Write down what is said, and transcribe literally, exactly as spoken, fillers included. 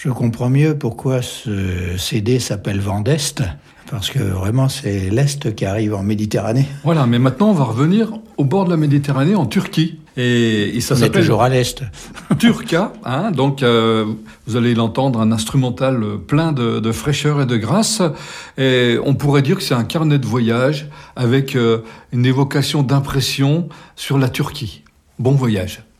Je comprends mieux pourquoi ce C D s'appelle Vent d'Est, parce que vraiment c'est l'Est qui arrive en Méditerranée. Voilà, mais maintenant on va revenir au bord de la Méditerranée, en Turquie. Et, et ça On est s'appelle toujours à l'Est. Turca, hein, donc euh, vous allez l'entendre, un instrumental plein de, de fraîcheur et de grâce. Et on pourrait dire que c'est un carnet de voyage avec euh, une évocation d'impression sur la Turquie. Bon voyage.